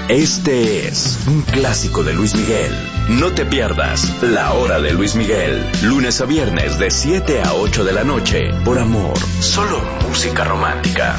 Este es un clásico de Luis Miguel. No te pierdas La Hora de Luis Miguel, lunes a viernes de 7 a 8 de la noche, por Amor, solo música romántica.